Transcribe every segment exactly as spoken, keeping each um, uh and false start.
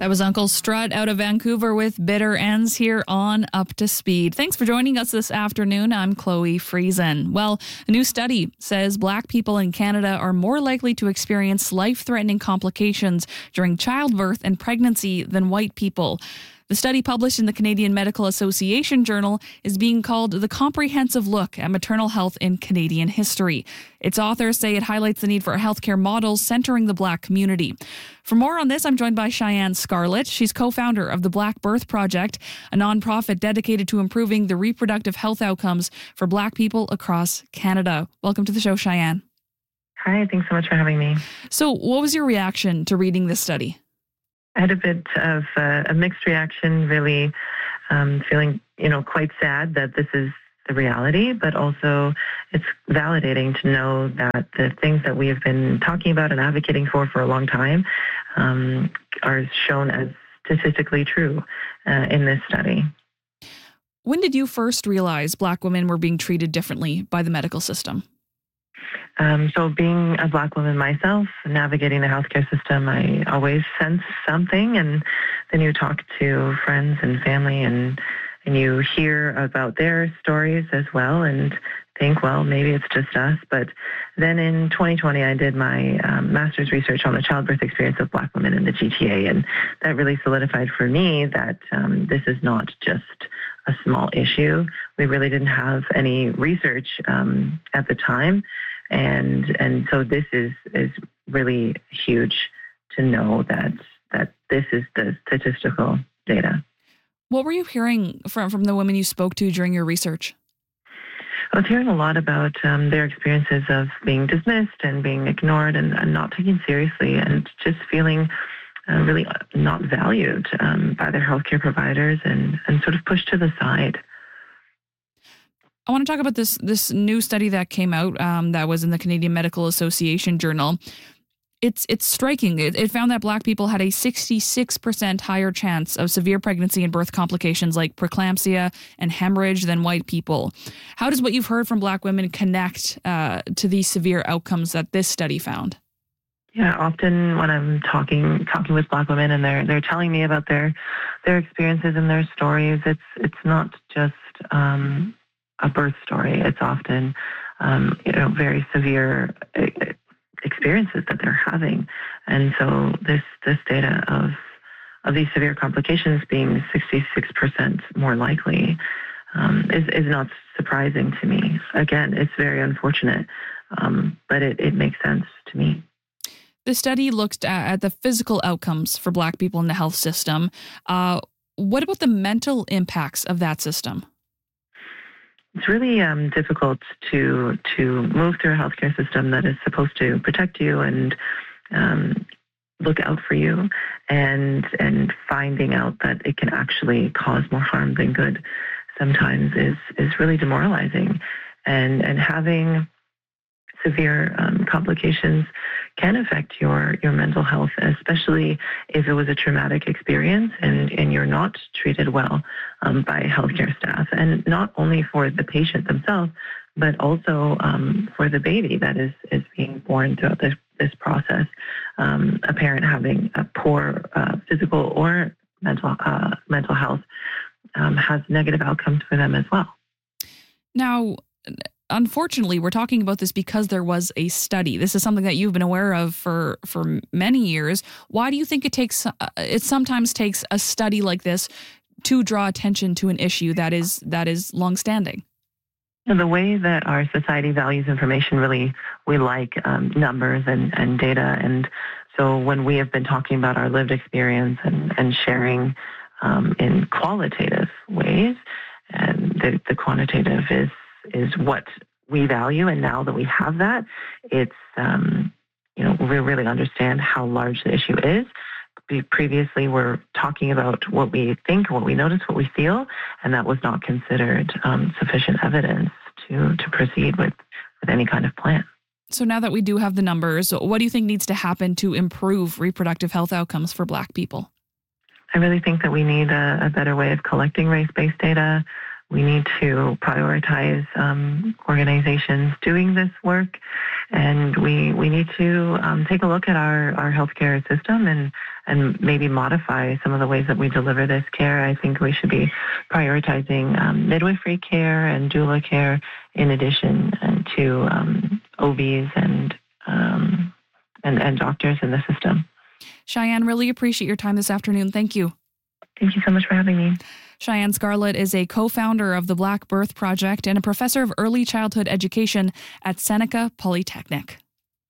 That was Uncle Strut out of Vancouver with Bitter Ends here on Up to Speed. Thanks for joining us this afternoon. I'm Chloe Friesen. Well, a new study says Black people in Canada are more likely to experience life-threatening complications during childbirth and pregnancy than white people. The study, published in the Canadian Medical Association Journal, is being called The Comprehensive Look at Maternal Health in Canadian History. Its authors say it highlights the need for healthcare models centering the Black community. For more on this, I'm joined by Cheyenne Scarlett. She's co-founder of the Black Birth Project, a nonprofit dedicated to improving the reproductive health outcomes for Black people across Canada. Welcome to the show, Cheyenne. Hi, thanks so much for having me. So what was your reaction to reading this study? I had a bit of uh, a mixed reaction, really um, feeling, you know, quite sad that this is the reality, but also it's validating to know that the things that we have been talking about and advocating for for a long time um, are shown as statistically true uh, in this study. When did you first realize Black women were being treated differently by the medical system? Um, so being a Black woman myself, navigating the healthcare system, I always sense something. And then you talk to friends and family and, and you hear about their stories as well and think, well, maybe it's just us. But then in twenty twenty, I did my um, master's research on the childbirth experience of Black women in the G T A. And that really solidified for me that um, this is not just a small issue. We really didn't have any research um, at the time. And and so this is, is really huge to know that that this is the statistical data. What were you hearing from, from the women you spoke to during your research? I was hearing a lot about um, their experiences of being dismissed and being ignored and, and not taken seriously and just feeling uh, really not valued um, by their healthcare providers and, and sort of pushed to the side. I want to talk about this this new study that came out um, that was in the Canadian Medical Association Journal. It's it's striking. It, it found that Black people had a sixty-six percent higher chance of severe pregnancy and birth complications like preeclampsia and hemorrhage than white people. How does what you've heard from Black women connect uh, to these severe outcomes that this study found? Yeah, often when I'm talking talking with Black women and they're they're telling me about their their experiences and their stories, it's it's not just um, a birth story. It's often, um, you know, very severe experiences that they're having. And so this this data of of these severe complications being sixty-six percent more likely um, is, is not surprising to me. Again, it's very unfortunate, um, but it, it makes sense to me. The study looked at, at the physical outcomes for Black people in the health system. Uh, what about the mental impacts of that system? It's really um, difficult to to move through a healthcare system that is supposed to protect you and um, look out for you, and and finding out that it can actually cause more harm than good sometimes is is really demoralizing, and and having severe um, complications can affect your, your mental health, especially if it was a traumatic experience and, and you're not treated well um, by healthcare staff. And not only for the patient themselves, but also um, for the baby that is, is being born throughout this, this process. Um, a parent having a poor uh, physical or mental, uh, mental health um, has negative outcomes for them as well. Now, unfortunately, we're talking about this because there was a study. This is something that you've been aware of for, for many years. Why do you think it takes uh, it sometimes takes a study like this to draw attention to an issue that is that is longstanding? And the way that our society values information, really, we like um, numbers and, and data. And so when we have been talking about our lived experience and, and sharing um, in qualitative ways, and the, the quantitative is is what we value. And now that we have that, it's, um, you know, we really understand how large the issue is. We previously were talking about what we think, what we notice, what we feel, and that was not considered um, sufficient evidence to, to proceed with, with any kind of plan. So now that we do have the numbers, what do you think needs to happen to improve reproductive health outcomes for Black people? I really think that we need a, a better way of collecting race-based data. we need to prioritize um, organizations doing this work, and we we need to um, take a look at our, our healthcare system and, and maybe modify some of the ways that we deliver this care. I think we should be prioritizing um, midwifery care and doula care in addition to um, O Bs and, um, and and doctors in the system. Cheyenne, really appreciate your time this afternoon. Thank you. Thank you so much for having me. Cheyenne Scarlett is a co-founder of the Black Birth Project and a professor of early childhood education at Seneca Polytechnic.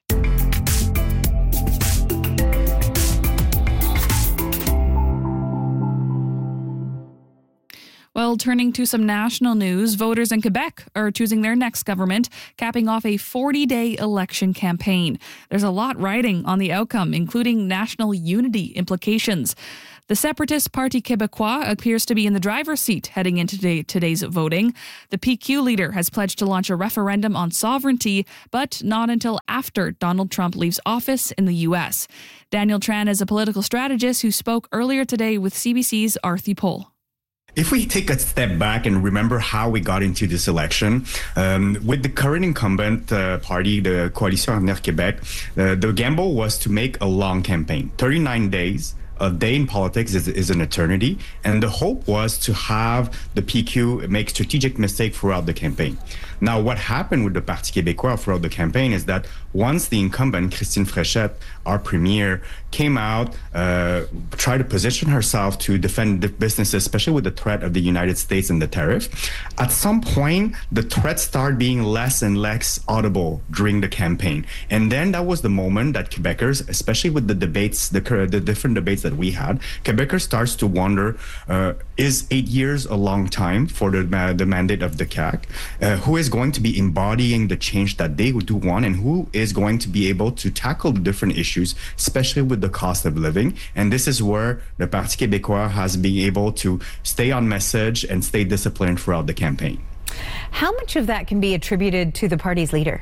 Well, turning to some national news, voters in Quebec are choosing their next government, capping off a forty-day election campaign. There's a lot riding on the outcome, including national unity implications. The separatist Parti Québécois appears to be in the driver's seat heading into today, today's voting. The P Q leader has pledged to launch a referendum on sovereignty, but not until after Donald Trump leaves office in the U S. Daniel Tran is a political strategist who spoke earlier today with C B C's Arthi Pole. If we take a step back and remember how we got into this election, um, with the current incumbent uh, party, the Coalition Avenir Québec, uh, the gamble was to make a long campaign, thirty-nine days. A day in politics is, is an eternity, and the hope was to have the P Q make strategic mistakes throughout the campaign. Now, what happened with the Parti Québécois throughout the campaign is that once the incumbent, Christine Fréchette, our premier, came out, uh, tried to position herself to defend the businesses, especially with the threat of the United States and the tariff, at some point, the threat started being less and less audible during the campaign. And then that was the moment that Quebecers, especially with the debates, the, the different debates that we had, Quebecers starts to wonder, uh, is eight years a long time for the, uh, the mandate of the C A Q? Uh, who is going to be embodying the change that they do want, and who is going to be able to tackle the different issues, especially with the cost of living? And this is where the Parti Québécois has been able to stay on message and stay disciplined throughout the campaign. How much of that can be attributed to the party's leader?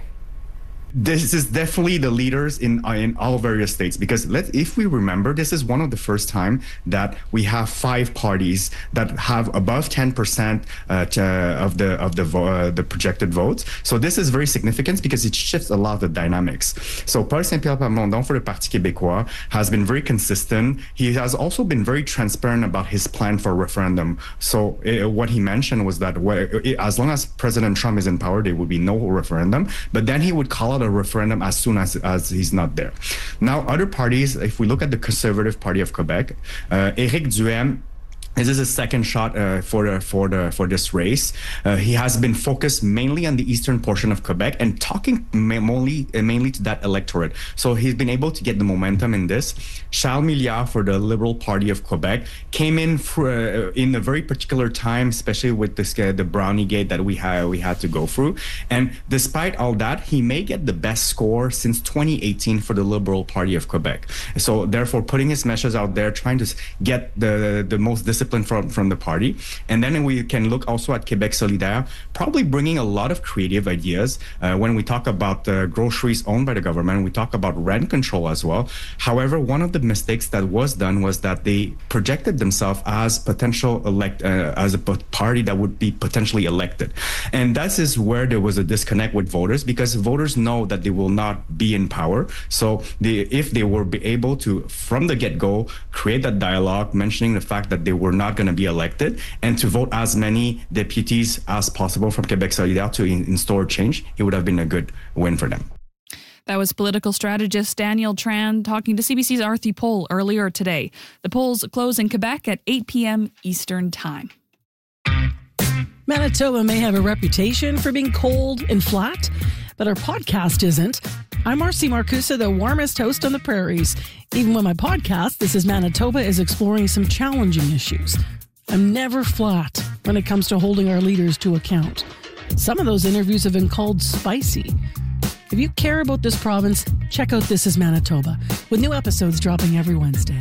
This is definitely the leaders in in all various states, because let if we remember, this is one of the first time that we have five parties that have above ten percent uh, of the of the uh, the projected votes. So this is very significant because it shifts a lot of the dynamics. So Paul Saint-Pierre Plamondon for the Parti Québécois has been very consistent. He has also been very transparent about his plan for a referendum. So uh, what he mentioned was that as long as President Trump is in power, there would be no referendum. But then he would call out a referendum as soon as, as he's not there. Now, other parties, if we look at the Conservative Party of Quebec, uh, Éric Duhaime, this is a second shot uh, for the, for the for this race. Uh, he has been focused mainly on the eastern portion of Quebec and talking mainly uh, mainly to that electorate. So he's been able to get the momentum in this. Charles Milliard for the Liberal Party of Quebec came in for, uh, in a very particular time, especially with this uh, the Brownie Gate that we had we had to go through. And despite all that, he may get the best score since twenty eighteen for the Liberal Party of Quebec. So therefore, putting his message out there, trying to get the the most disciplined From, from the party. And then we can look also at Québec Solidaire, probably bringing a lot of creative ideas. Uh, when we talk about uh, groceries owned by the government, we talk about rent control as well. However, one of the mistakes that was done was that they projected themselves as potential elect, uh, as a party that would be potentially elected. And that is where there was a disconnect with voters, because voters know that they will not be in power. So they, if they were be able to, from the get-go, create that dialogue, mentioning the fact that they were not going to be elected, and to vote as many deputies as possible from Québec Solidaire to in- install change, it would have been a good win for them. That was political strategist Daniel Tran talking to C B C's Arthi Pole earlier today. The polls close in Quebec at eight p.m. Eastern Time. Manitoba may have a reputation for being cold and flat, but our podcast isn't. I'm Marcy Marcusa, the warmest host on the prairies. Even with my podcast, This is Manitoba, is exploring some challenging issues. I'm never flat when it comes to holding our leaders to account. Some of those interviews have been called spicy. If you care about this province, check out This is Manitoba, with new episodes dropping every Wednesday.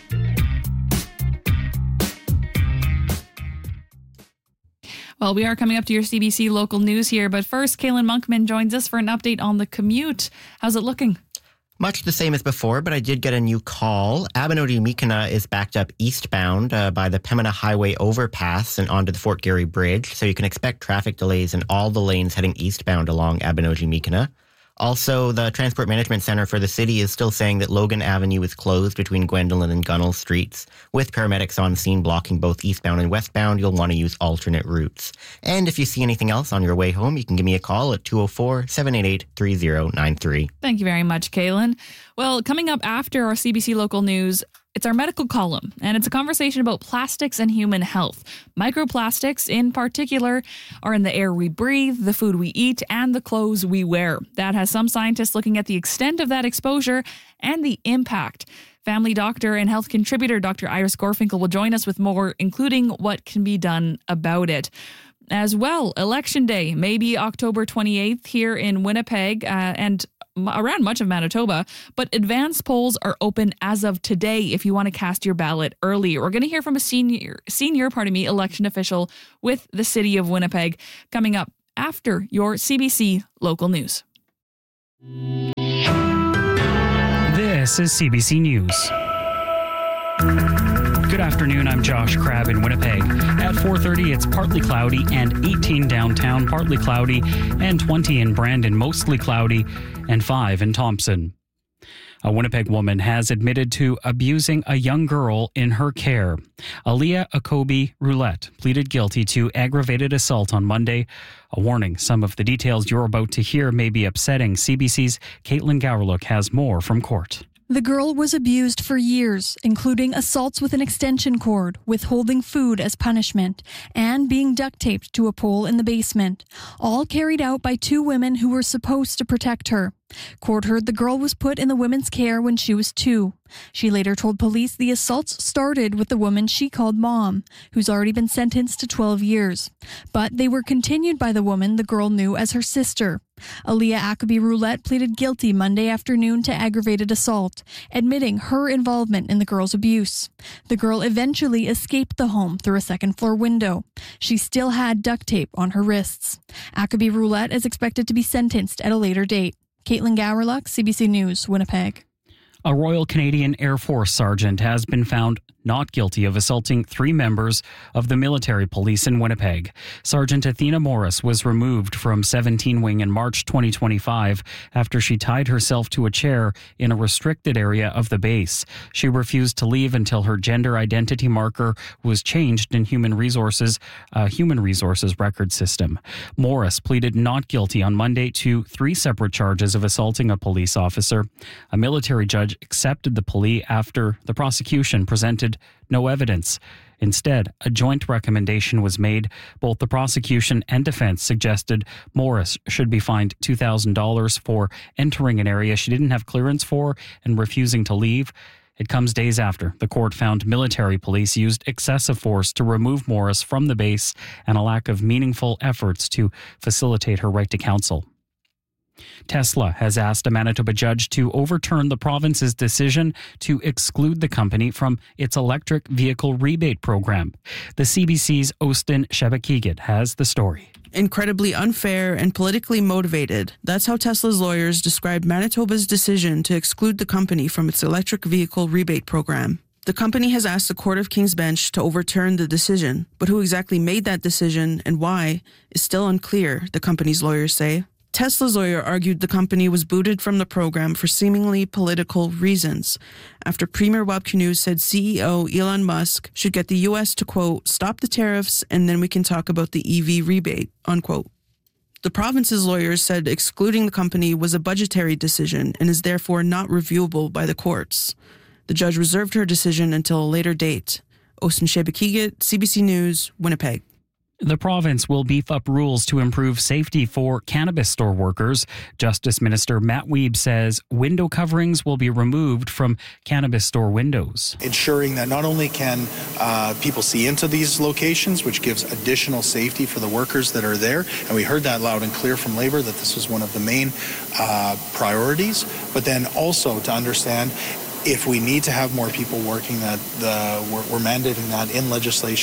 Well, we are coming up to your C B C local news here, but first, Kaylin Monkman joins us for an update on the commute. How's it looking? Much the same as before, but I did get a new call. Abinogi-Mikena is backed up eastbound uh, by the Pembina Highway overpass and onto the Fort Garry Bridge, so you can expect traffic delays in all the lanes heading eastbound along Abinogi-Mikena. Also, the Transport Management Center for the city is still saying that Logan Avenue is closed between Gwendolyn and Gunnell Streets. With paramedics on scene blocking both eastbound and westbound, you'll want to use alternate routes. And if you see anything else on your way home, you can give me a call at two oh four, seven eight eight, three oh nine three. Thank you very much, Kaylin. Well, coming up after our C B C Local News, it's our medical column, and it's a conversation about plastics and human health. Microplastics, in particular, are in the air we breathe, the food we eat, and the clothes we wear. That has some scientists looking at the extent of that exposure and the impact. Family doctor and health contributor Doctor Iris Gorfinkel will join us with more, including what can be done about it. As well, Election Day, maybe October twenty-eighth here in Winnipeg, uh, and around much of Manitoba, but advance polls are open as of today if you want to cast your ballot early. We're going to hear from a senior, senior, pardon me, election official with the City of Winnipeg coming up after your C B C Local News. This is C B C News. Good afternoon, I'm Josh Crabb in Winnipeg. At four thirty, it's partly cloudy and eighteen downtown, partly cloudy, and twenty in Brandon, mostly cloudy, and five in Thompson. A Winnipeg woman has admitted to abusing a young girl in her care. Aaliyah Akobi Roulette pleaded guilty to aggravated assault on Monday. A warning, some of the details you're about to hear may be upsetting. C B C's Caitlin Gowerlook has more from court. The girl was abused for years, including assaults with an extension cord, withholding food as punishment, and being duct taped to a pole in the basement, all carried out by two women who were supposed to protect her. Court heard the girl was put in the women's care when she was two. She later told police the assaults started with the woman she called Mom, who's already been sentenced to twelve years. But they were continued by the woman the girl knew as her sister. Aaliyah Akobi Roulette pleaded guilty Monday afternoon to aggravated assault, admitting her involvement in the girl's abuse. The girl eventually escaped the home through a second-floor window. She still had duct tape on her wrists. Akobi Roulette is expected to be sentenced at a later date. Caitlin Gowerlock, C B C News, Winnipeg. A Royal Canadian Air Force sergeant has been found not guilty of assaulting three members of the military police in Winnipeg. Sergeant Athena Morris was removed from seventeen Wing in March twenty twenty-five after she tied herself to a chair in a restricted area of the base. She refused to leave until her gender identity marker was changed in Human Resources, uh, Human Resources record system. Morris pleaded not guilty on Monday to three separate charges of assaulting a police officer. A military judge accepted the plea after the prosecution presented no evidence. Instead, a joint recommendation was made. Both the prosecution and defense suggested Morris should be fined two thousand dollars for entering an area she didn't have clearance for and refusing to leave. It comes days after the court found military police used excessive force to remove Morris from the base and a lack of meaningful efforts to facilitate her right to counsel. Tesla has asked a Manitoba judge to overturn the province's decision to exclude the company from its electric vehicle rebate program. The C B C's Austin Shebekigat has the story. Incredibly unfair and politically motivated. That's how Tesla's lawyers described Manitoba's decision to exclude the company from its electric vehicle rebate program. The company has asked the Court of King's Bench to overturn the decision, but who exactly made that decision and why is still unclear, the company's lawyers say. Tesla's lawyer argued the company was booted from the program for seemingly political reasons, after Premier Bob Canoe said C E O Elon Musk should get the U S to, quote, stop the tariffs and then we can talk about the E V rebate, unquote. The province's lawyers said excluding the company was a budgetary decision and is therefore not reviewable by the courts. The judge reserved her decision until a later date. Austin Shebekigat, C B C News, Winnipeg. The province will beef up rules to improve safety for cannabis store workers. Justice Minister Matt Wiebe says window coverings will be removed from cannabis store windows. Ensuring that not only can uh, people see into these locations, which gives additional safety for the workers that are there, and we heard that loud and clear from Labour that this was one of the main uh, priorities, but then also to understand if we need to have more people working, that the, we're, we're mandating that in legislation.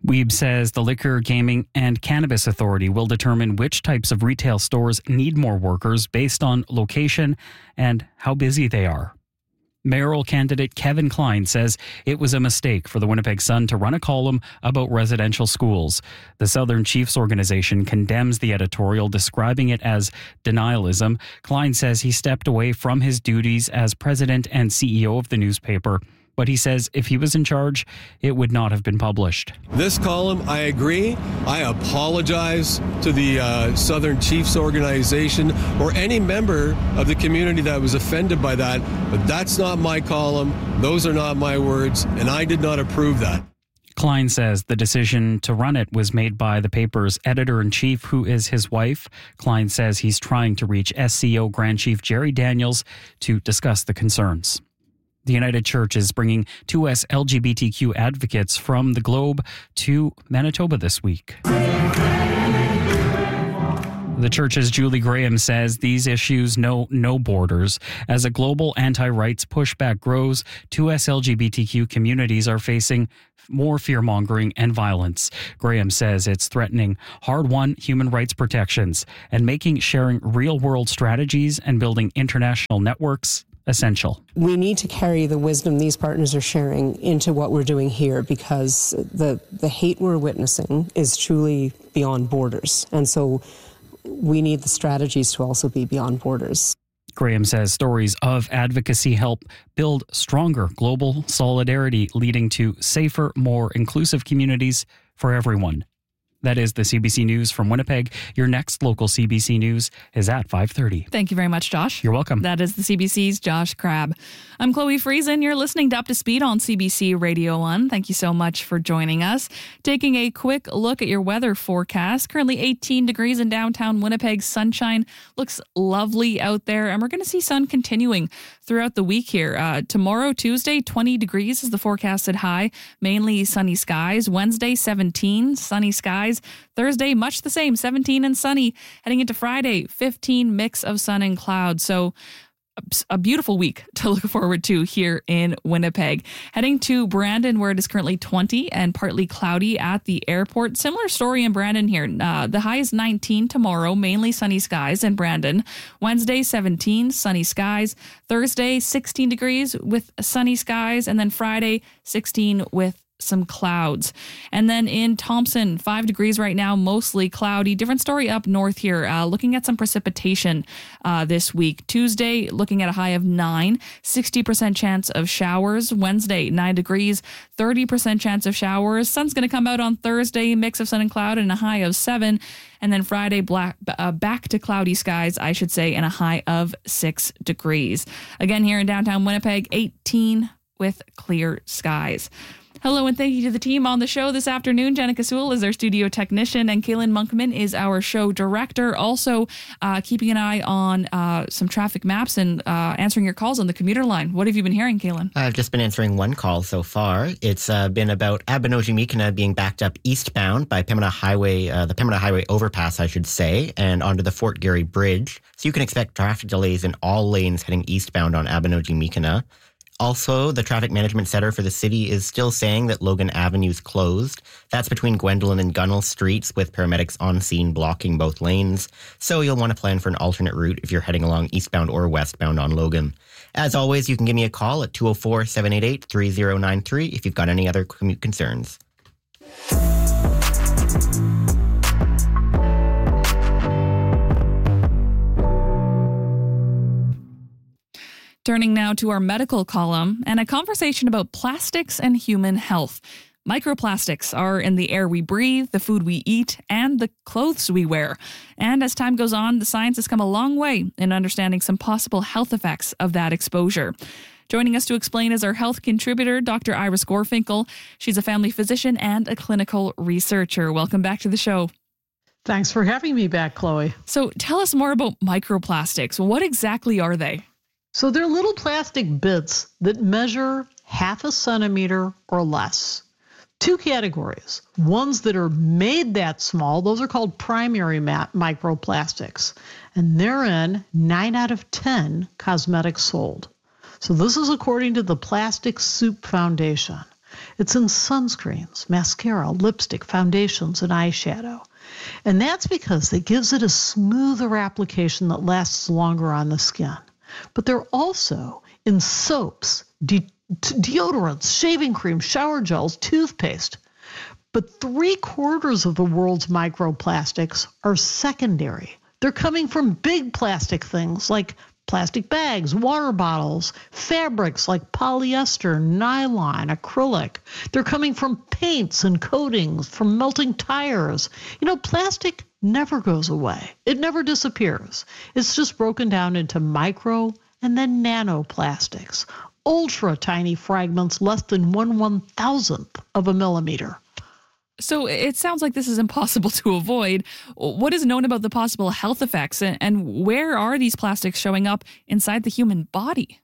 Wiebe says the Liquor, Gaming and Cannabis Authority will determine which types of retail stores need more workers based on location and how busy they are. Mayoral candidate Kevin Klein says it was a mistake for the Winnipeg Sun to run a column about residential schools. The Southern Chiefs organization condemns the editorial, describing it as denialism. Klein says he stepped away from his duties as president and C E O of the newspaper, but he says if he was in charge, it would not have been published. This column, I agree. I apologize to the uh, Southern Chiefs organization or any member of the community that was offended by that, but that's not my column. Those are not my words, and I did not approve that. Klein says the decision to run it was made by the paper's editor-in-chief, who is his wife. Klein says he's trying to reach S C O Grand Chief Jerry Daniels to discuss the concerns. The United Church is bringing two S L G B T Q advocates from the Globe to Manitoba this week. The church's Julie Graham says these issues know no borders. As a global anti-rights pushback grows, two S L G B T Q communities are facing more fear-mongering and violence. Graham says it's threatening hard-won human rights protections and making sharing real-world strategies and building international networks essential. We need to carry the wisdom these partners are sharing into what we're doing here, because the, the hate we're witnessing is truly beyond borders. And so we need the strategies to also be beyond borders. Graham says stories of advocacy help build stronger global solidarity, leading to safer, more inclusive communities for everyone. That is the C B C News from Winnipeg. Your next local C B C News is at five thirty. Thank you very much, Josh. You're welcome. That is the C B C's Josh Crabb. I'm Chloe Friesen. You're listening to Up to Speed on C B C Radio one. Thank you so much for joining us. Taking a quick look at your weather forecast. Currently eighteen degrees in downtown Winnipeg. Sunshine looks lovely out there, and we're going to see sun continuing throughout the week here. Uh, tomorrow, Tuesday, twenty degrees is the forecasted high. Mainly sunny skies. Wednesday, seventeen, sunny skies. Thursday, much the same, seventeen and sunny. Heading into Friday, fifteen, mix of sun and clouds. So a beautiful week to look forward to here in Winnipeg. Heading to Brandon, where it is currently twenty and partly cloudy at the airport. Similar story in Brandon here. Uh, the high is nineteen tomorrow, mainly sunny skies in Brandon. Wednesday, seventeen, sunny skies. Thursday, sixteen degrees with sunny skies. And then Friday, sixteen with some clouds. And then in Thompson, five degrees right now, mostly cloudy. Different story up north here, uh, looking at some precipitation uh, this week. Tuesday, looking at a high of nine, sixty percent chance of showers. Wednesday, nine degrees, thirty percent chance of showers. Sun's going to come out on Thursday, mix of sun and cloud, and a high of seven. And then Friday, black, uh, back to cloudy skies, I should say, and a high of six degrees. Again, here in downtown Winnipeg, eighteen with clear skies. Hello and thank you to the team on the show this afternoon. Jenica Sewell is our studio technician and Kaylin Monkman is our show director. Also uh, keeping an eye on uh, some traffic maps and uh, answering your calls on the commuter line. What have you been hearing, Kaylin? I've just been answering one call so far. It's uh, been about Abinogi-Mikina being backed up eastbound by Pembina Highway, uh, the Pembina Highway overpass, I should say, and onto the Fort Garry Bridge. So you can expect traffic delays in all lanes heading eastbound on Abinogi-Mikina. Also, the traffic management center for the city is still saying that Logan Avenue is closed. That's between Gwendolyn and Gunnell Streets, with paramedics on scene blocking both lanes. So you'll want to plan for an alternate route if you're heading along eastbound or westbound on Logan. As always, you can give me a call at two oh four, seven eight eight, three oh nine three if you've got any other commute concerns. Turning now to our medical column and a conversation about plastics and human health. Microplastics are in the air we breathe, the food we eat, and the clothes we wear. And as time goes on, the science has come a long way in understanding some possible health effects of that exposure. Joining us to explain is our health contributor, Doctor Iris Gorfinkel. She's a family physician and a clinical researcher. Welcome back to the show. Thanks for having me back, Chloe. So tell us more about microplastics. What exactly are they? So they're little plastic bits that measure half a centimeter or less. Two categories. Ones that are made that small, those are called primary ma- microplastics. And they're in nine out of ten cosmetics sold. So this is according to the Plastic Soup Foundation. It's in sunscreens, mascara, lipstick, foundations, and eyeshadow. And that's because it gives it a smoother application that lasts longer on the skin. But they're also in soaps, de- deodorants, shaving cream, shower gels, toothpaste. But three quarters of the world's microplastics are secondary. They're coming from big plastic things like plastic bags, water bottles, fabrics like polyester, nylon, acrylic. They're coming from paints and coatings, from melting tires. You know, plastic never goes away. It never disappears. It's just broken down into micro and then nanoplastics, ultra tiny fragments less than one one thousandth of a millimeter. So it sounds like this is impossible to avoid. What is known about the possible health effects, and where are these plastics showing up inside the human body?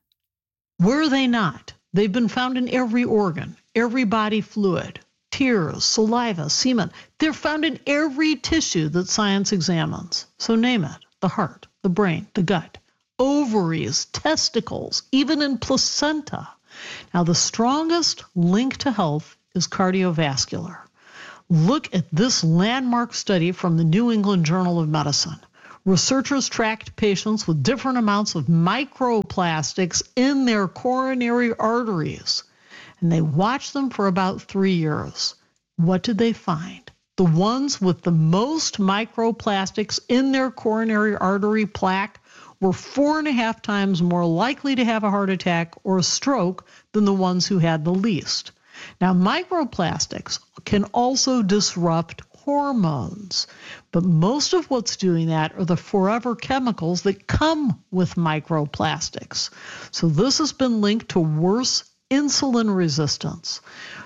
Were they not? They've been found in every organ, every body fluid, tears, saliva, semen. They're found in every tissue that science examines. So name it: the heart, the brain, the gut, ovaries, testicles, even in placenta. Now, the strongest link to health is cardiovascular. Look at this landmark study from the New England Journal of Medicine. Researchers tracked patients with different amounts of microplastics in their coronary arteries, and they watched them for about three years. What did they find? The ones with the most microplastics in their coronary artery plaque were four and a half times more likely to have a heart attack or a stroke than the ones who had the least. Now, microplastics can also disrupt hormones, but most of what's doing that are the forever chemicals that come with microplastics. So this has been linked to worse insulin resistance,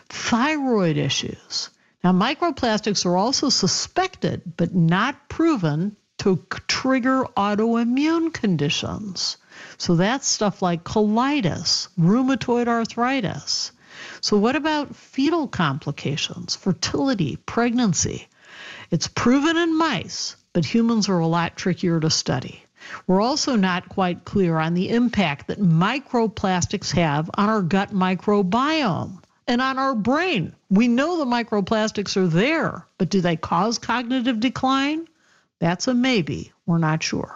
thyroid issues. Now, microplastics are also suspected, but not proven, to trigger autoimmune conditions. So that's stuff like colitis, rheumatoid arthritis. So what about fetal complications, fertility, pregnancy? It's proven in mice, but humans are a lot trickier to study. We're also not quite clear on the impact that microplastics have on our gut microbiome and on our brain. We know the microplastics are there, but do they cause cognitive decline? That's a maybe. We're not sure.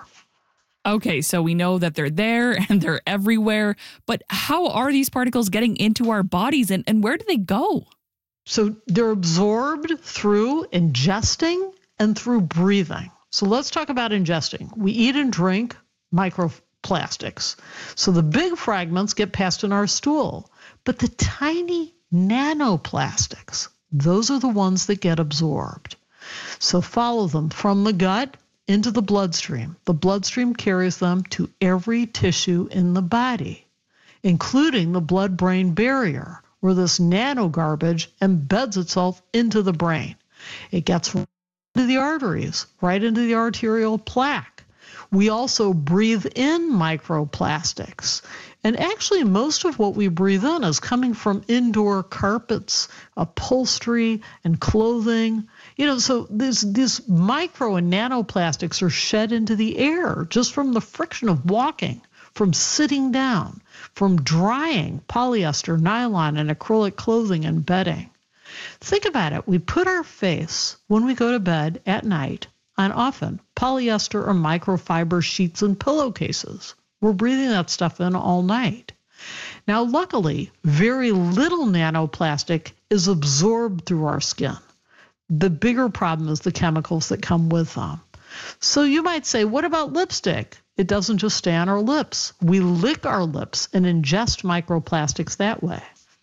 Okay, so we know that they're there and they're everywhere, but how are these particles getting into our bodies, and, and where do they go? So they're absorbed through ingesting and through breathing. So let's talk about ingesting. We eat and drink microplastics. So the big fragments get passed in our stool, but the tiny nanoplastics, those are the ones that get absorbed. So follow them from the gut into the bloodstream. The bloodstream carries them to every tissue in the body, including the blood-brain barrier, where this nano garbage embeds itself into the brain. It gets right into the arteries, right into the arterial plaque. We also breathe in microplastics. And actually, most of what we breathe in is coming from indoor carpets, upholstery, and clothing. You know, so these, these micro and nanoplastics are shed into the air just from the friction of walking, from sitting down, from drying polyester, nylon, and acrylic clothing and bedding. Think about it. We put our face, when we go to bed at night, on often polyester or microfiber sheets and pillowcases. We're breathing that stuff in all night. Now, luckily, very little nanoplastic is absorbed through our skin. The bigger problem is the chemicals that come with them. So you might say, what about lipstick? It doesn't just stay on our lips. We lick our lips and ingest microplastics that way.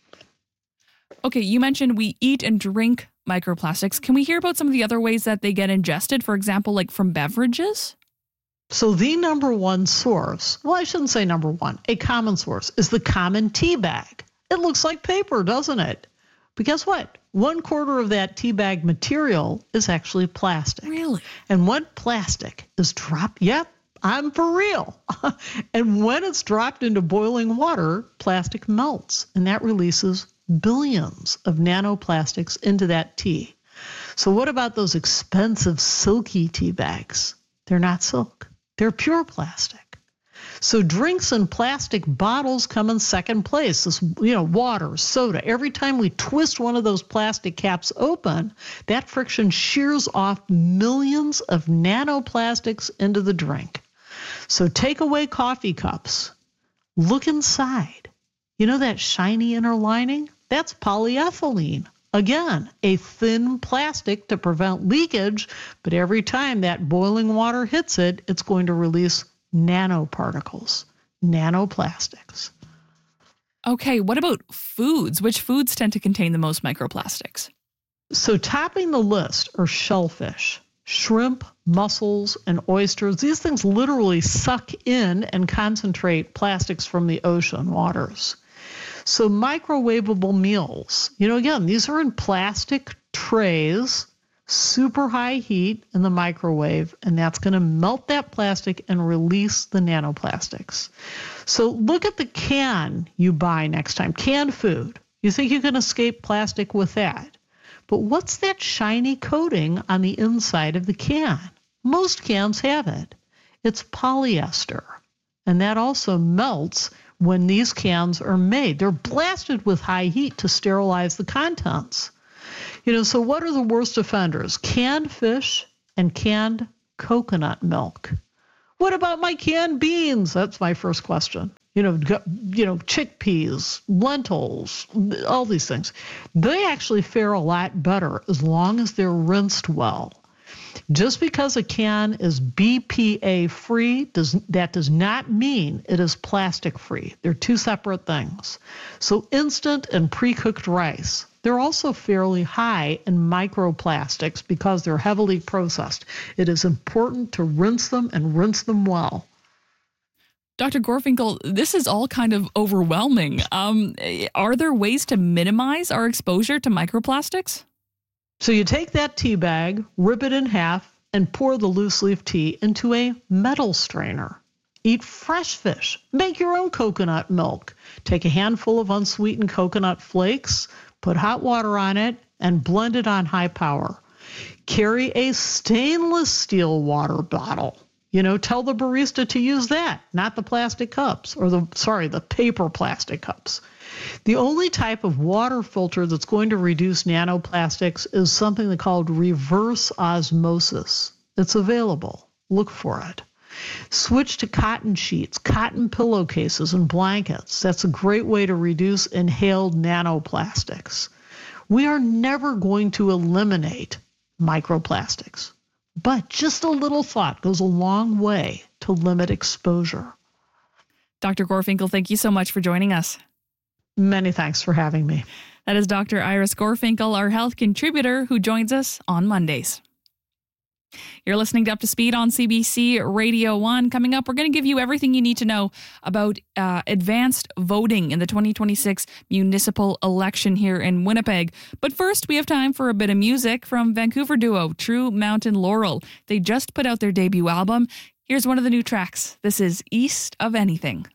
Okay, you mentioned we eat and drink microplastics. Can we hear about some of the other ways that they get ingested, for example, like from beverages? So the number one source, well, I shouldn't say number one, a common source is the common tea bag. It looks like paper, doesn't it? But guess what? One quarter of that tea bag material is actually plastic. Really? And when plastic is dropped, yep, I'm for real. And when it's dropped into boiling water, plastic melts, and that releases billions of nanoplastics into that tea. So what about those expensive silky tea bags? They're not silk. They're pure plastic. So drinks in plastic bottles come in second place. This, you know, water, soda. Every time we twist one of those plastic caps open, that friction shears off millions of nanoplastics into the drink. So take away coffee cups. Look inside. You know that shiny inner lining? That's polyethylene. Again, a thin plastic to prevent leakage, but every time that boiling water hits it, it's going to release nanoparticles, nanoplastics. Okay, what about foods? Which foods tend to contain the most microplastics? So topping the list are shellfish, shrimp, mussels, and oysters. These things literally suck in and concentrate plastics from the ocean waters. So microwavable meals, you know, again, these are in plastic trays, super high heat in the microwave, and that's going to melt that plastic and release the nanoplastics. So look at the can you buy next time, canned food. You think you can escape plastic with that. But what's that shiny coating on the inside of the can? Most cans have it. It's polyester, and that also melts when these cans are made. They're blasted with high heat to sterilize the contents. You know, so what are the worst offenders? Canned fish and canned coconut milk. What about my canned beans? That's my first question. You know, you know, chickpeas, lentils, all these things. They actually fare a lot better as long as they're rinsed well. Just because a can is B P A-free, does, that does not mean it is plastic-free. They're two separate things. So instant and pre-cooked rice, they're also fairly high in microplastics because they're heavily processed. It is important to rinse them and rinse them well. Doctor Gorfinkel, this is all kind of overwhelming. Um, are there ways to minimize our exposure to microplastics? So you take that tea bag, rip it in half, and pour the loose leaf tea into a metal strainer. Eat fresh fish. Make your own coconut milk. Take a handful of unsweetened coconut flakes, put hot water on it, and blend it on high power. Carry a stainless steel water bottle. You know, tell the barista to use that, not the plastic cups, or the, sorry, the paper plastic cups. The only type of water filter that's going to reduce nanoplastics is something called reverse osmosis. It's available. Look for it. Switch to cotton sheets, cotton pillowcases, and blankets. That's a great way to reduce inhaled nanoplastics. We are never going to eliminate microplastics, but just a little thought goes a long way to limit exposure. Doctor Gorfinkel, thank you so much for joining us. Many thanks for having me. That is Doctor Iris Gorfinkel, our health contributor, who joins us on Mondays. You're listening to Up to Speed on C B C Radio one. Coming up, we're going to give you everything you need to know about uh, advanced voting in the twenty twenty-six municipal election here in Winnipeg. But first, we have time for a bit of music from Vancouver duo True Mountain Laurel. They just put out their debut album. Here's one of the new tracks. This is East of Anything.